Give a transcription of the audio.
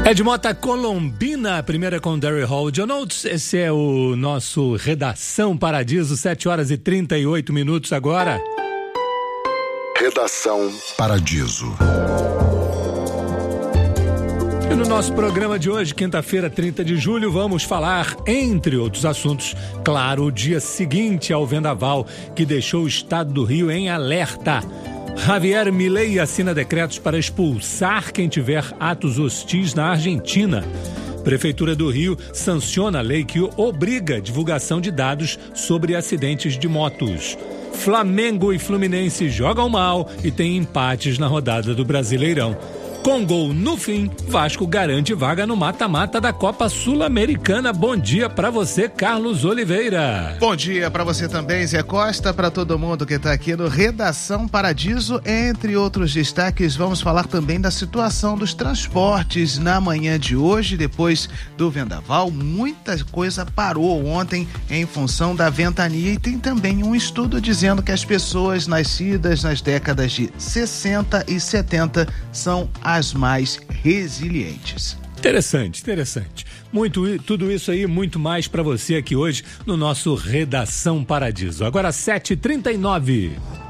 Ed Mota, Colombina, a primeira com Daryl Hall. John Oates, esse é o nosso Redação Paradiso, 7h38 agora. Redação Paradiso. E no nosso programa de hoje, quinta-feira, 30 de julho, vamos falar, entre outros assuntos, claro, o dia seguinte ao vendaval que deixou o estado do Rio em alerta. Javier Milei assina decretos para expulsar quem tiver atos hostis na Argentina. Prefeitura do Rio sanciona a lei que obriga a divulgação de dados sobre acidentes de motos. Flamengo e Fluminense jogam mal e têm empates na rodada do Brasileirão. Com gol no fim, Vasco garante vaga no mata-mata da Copa Sul-Americana. Bom dia pra você, Carlos Oliveira. Bom dia pra você também, Zé Costa, pra todo mundo que tá aqui no Redação Paradiso. Entre outros destaques, vamos falar também da situação dos transportes na manhã de hoje, depois do vendaval. Muita coisa parou ontem em função da ventania e tem também um estudo dizendo que as pessoas nascidas nas décadas de 60 e 70 são as mais resilientes. Interessante. Tudo isso aí, muito mais para você aqui hoje no nosso Redação Paradiso. Agora 7h39.